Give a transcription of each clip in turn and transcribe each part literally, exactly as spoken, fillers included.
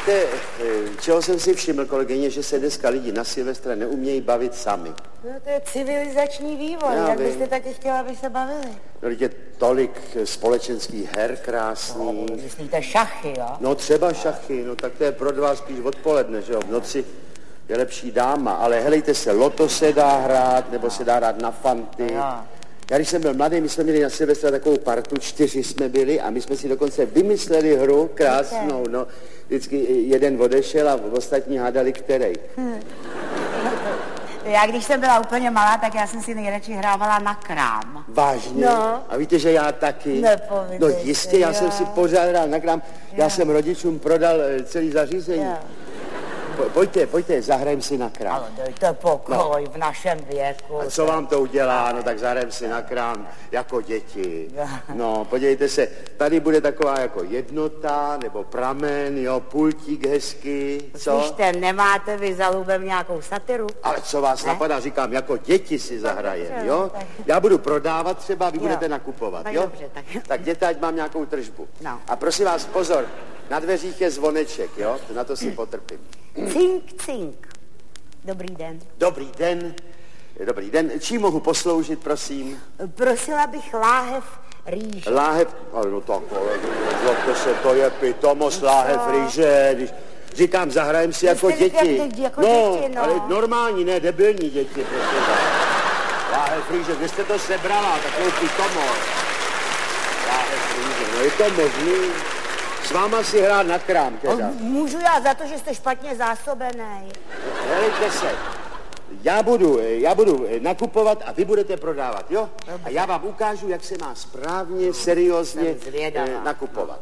Víte, čeho jsem si všiml, kolegyně, že se dneska lidi na Silvestra neumějí bavit sami. No to je civilizační vývoj, Já jak vím. byste taky chtěla, aby se bavili. No, je tolik společenských her krásných. No, myslíte šachy, jo? No třeba šachy, no tak to je pro dva spíš odpoledne, že jo, v noci je lepší dáma, ale helejte se, loto se dá hrát, nebo se dá hrát na fanty. No. Já když jsem byl mladý, my jsme měli na Silvestra takovou partu, čtyři jsme byli a my jsme si dokonce vymysleli hru krásnou, no. Vždycky jeden odešel a ostatní hádali kterej. Hm. Já když jsem byla úplně malá, tak já jsem si nejradši hrávala na krám. Vážně? No. A víte, že já taky? Nepovídejte, No jistě, já jo. jsem si pořád hrál na krám. Já Jo. jsem rodičům prodal eh, celý zařízení. Jo. Po, pojďte, pojďte, zahrajeme si na krám. Ale dejte pokoj no. v našem věku. A co vám to udělá? No tak zahrajeme si na krám jako děti. Jo. No, podívejte se, tady bude taková jako jednota, nebo pramen, jo, pultík hezky, co? Slyšte, nemáte vy za lubem nějakou satiru? Ale co vás Ne? napadá, říkám, jako děti si zahrajem, dobře, jo? tak- Já budu prodávat třeba, vy Jo. budete nakupovat, Tak jo? dobře, tak- Tak jděte, ať mám nějakou tržbu. No. A prosím vás, pozor, na dveřích je zvoneček, jo? Na to si potrpím. Cink, cink. Dobrý den. Dobrý den, dobrý den. Čím mohu posloužit, prosím? Prosila bych láhev rýže. Láhev, ale no tak, ale zlobte se, to je pitomost, láhev rýže, když říkám, zahrajem si jako jste říkal, děti. jak- jako no, děti, no. ale normální, ne debilní děti, prosím vás. Láhev rýže, kde jste to sebrala, takovou pitomost? Láhev rýže, no je to možný? S váma si hrát na krám, teda. Můžu já za to, že jste špatně zásobený? Helejte se, já budu, já budu nakupovat a vy budete prodávat, jo? A já vám ukážu, jak se má správně, seriózně Jsem zvědavá. eh, nakupovat.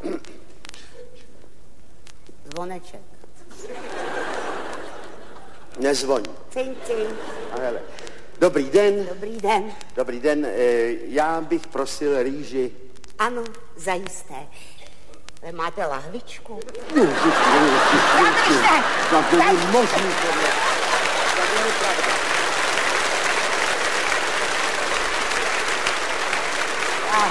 Zvoneček. Nezvoní. Cink, cink. A hele. Dobrý den, Dobrý den. dobrý den, eh, já bych prosil rýži. Ano, zajisté. Vy máte lahvičku? Tak to není možný, tohle. Tak není pravda. A...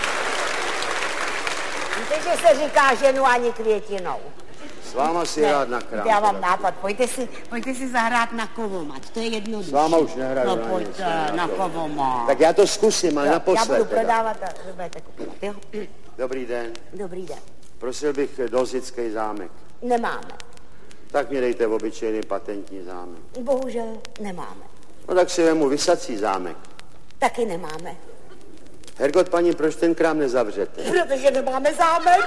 Víte, že se říká ženu ani květinou. S váma si rád na krám. Já mám teda. nápad. Pojďte si, pojďte si zahrát na kovomat. To je jednodušší. S váma už nehraju No na nic, pojďte ne, na to. kovomat. Tak já to zkusím, ale Jo, naposled. Já budu teda. prodávat a vy budete kupovat, jo? Dobrý den, Dobrý den. prosil bych Dozický zámek. Nemáme. Tak mi dejte obyčejný patentní zámek. Bohužel nemáme. No tak si vemu vysací zámek. Taky nemáme. Hergot, paní, proč ten krám nezavřete? Protože nemáme zámek.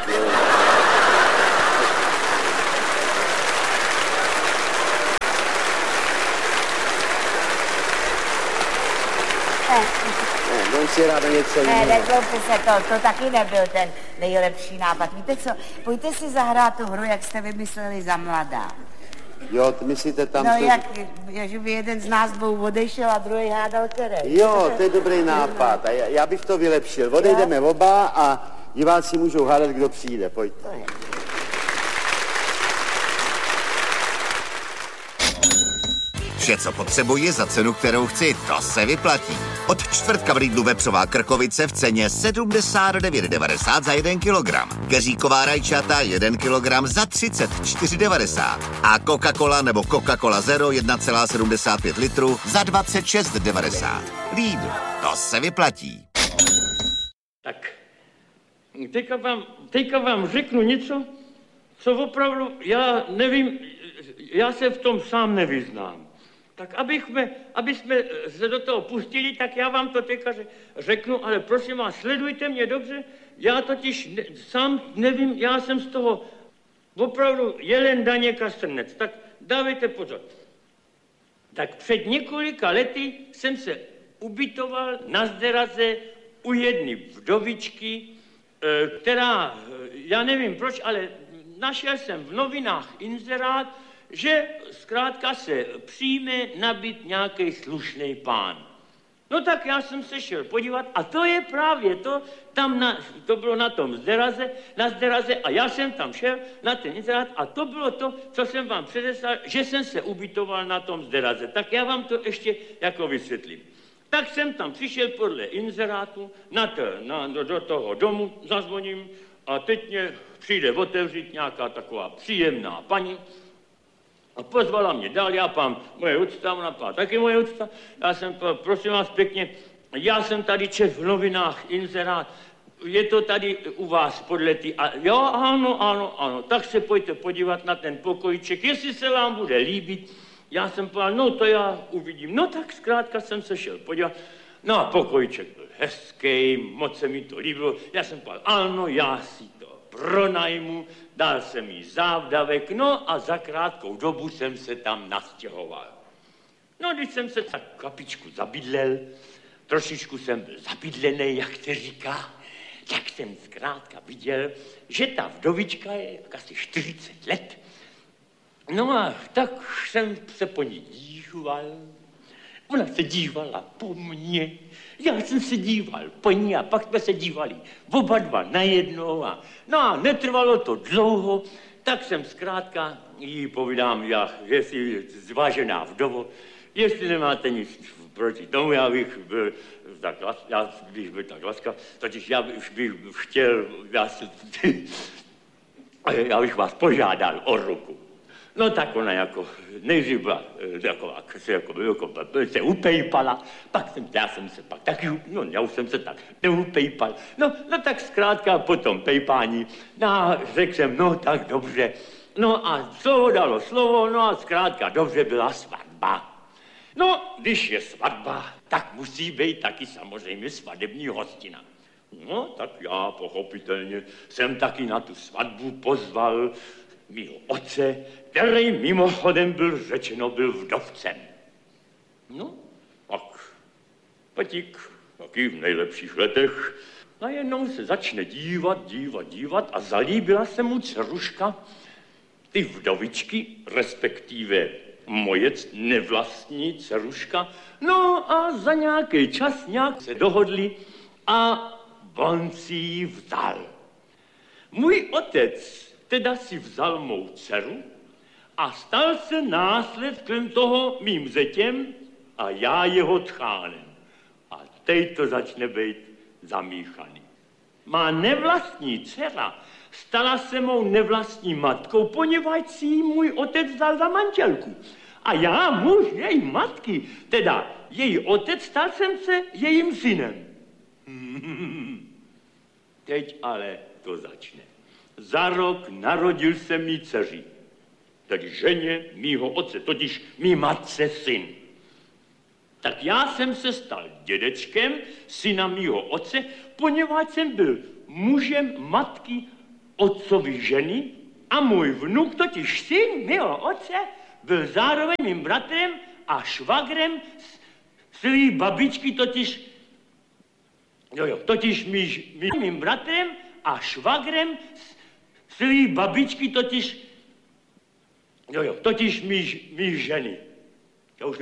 Ne, on si ráda něco Ne, jiného. nezlobte se, to, to taky nebyl ten nejlepší nápad. Víte co, pojďte si zahrát tu hru, jak jste vymysleli za mladá. Jo, t- myslíte tam... No to... jak, že by jeden z nás dvou odešel a druhý hádal který. Jo, to je dobrý nápad. A já, já bych to vylepšil. Odejdeme oba a diváci můžou hádat, kdo přijde. Pojďte. Vše, co potřebuji za cenu, kterou chci, to se vyplatí. Od čtvrtka v Lidlu vepřová krkovice v ceně sedmdesát devět devadesát za jeden kilogram. Keříková rajčata jeden kilogram za třicet čtyři devadesát. A Coca-Cola nebo Coca-Cola Zero jedna celá sedmdesát pět litru za dvacet šest devadesát. Lidl, to se vyplatí. Tak, teďka vám, teďka vám řeknu něco, co opravdu, já nevím, já se v tom sám nevyznám. Tak abychme, aby jsme se do toho pustili, tak já vám to teďka řeknu, ale prosím vás, sledujte mě dobře, já totiž ne, sám nevím, já jsem z toho opravdu jelen daně kastrnec, tak dávejte pozor. Tak před několika lety jsem se ubytoval na Zderaze u jedné vdovičky, která, já nevím proč, ale našel jsem v novinách inzerát, že zkrátka se přijme nabít nějaký slušný pán. No tak já jsem se šel podívat a to je právě to, tam na, to bylo na tom Zderaze, na Zderaze a já jsem tam šel na ten inzerát a to bylo to, co jsem vám předeslal, že jsem se ubytoval na tom Zderaze. Tak já vám to ještě jako vysvětlím. Tak jsem tam přišel podle inzerátu na to, na, do, do toho domu, zazvoním A teď mě přijde otevřít nějaká taková příjemná paní a pozvala mě dál, já pám moje úcta, ona pá taky moje úcta. Já jsem pá, prosím vás pěkně, já jsem tady čet v novinách inzerát, je to tady u vás podle ty, a jo, ano, ano, ano, tak se pojďte podívat na ten pokojíček, jestli se vám bude líbit. Já jsem povedal, no to já uvidím. No tak zkrátka jsem se šel podívat. No a pokojíček byl hezký, moc se mi to líbilo. Já jsem povedal, ano, já si to pronajmu, dal jsem jí závdavek, no a za krátkou dobu jsem se tam nastěhoval. No, když jsem se tak kapičku zabydlel, trošičku jsem byl zabydlený, jak se říká, tak jsem zkrátka viděl, že ta vdovička je asi čtyřicet let. No a tak jsem se po ní díval. Ona se dívala po mně, já jsem se díval po ní a pak jsme se dívali oba dva najednou. A, no a netrvalo to dlouho, tak jsem zkrátka jí povídám, já, jestli zvážená vdovo, jestli nemáte nic proti tomu, já bych byl tak, já bych byl tak laskav, totiž já bych, bych chtěl, já, se, já bych vás požádal o ruku. No tak ona jako nejdřív byla taková, se jako, jako se upejpala, pak jsem, já jsem se pak taky, no já už jsem se tak neupejpal. No, no tak zkrátka po tom pejpání, no řekl jsem, no tak dobře. No a slovo dalo slovo, no a zkrátka dobře byla svatba. No, když je svatba, tak musí být taky samozřejmě svadební hostina. No, tak já pochopitelně jsem taky na tu svatbu pozval mýho otce, který mimochodem byl řečeno, byl vdovcem. No, pak Petík, taky v nejlepších letech, najednou se začne dívat, dívat, dívat a zalíbila se mu dceruška, ty vdovičky, respektive moje nevlastní dceruška. No a za nějaký čas nějak se dohodli a on si ji vzal. Můj otec teda si vzal mou dceru a stal se následkem toho mým zetěm a já jeho tchánem. A teď to začne být zamíchaný. Má nevlastní dcera stala se mou nevlastní matkou, poněvadž si ji můj otec vzal za manželku. A já, muž její matky, teda její otec, stal jsem se jejím synem. Teď ale to začne. Za rok narodil se mý dceři, tedy ženě mýho otce, totiž mý matce syn. Tak já jsem se stal dědečkem syna mýho otce, poněvadž jsem byl mužem matky otcovi ženy a můj vnuk, totiž syn mýho otce, byl zároveň mým bratrem a švagrem svý babičky, totiž, jo, jo, totiž mý, mý, mým bratrem a švagrem svý babičky, totiž, jo, jo, totiž mý, mý ženy.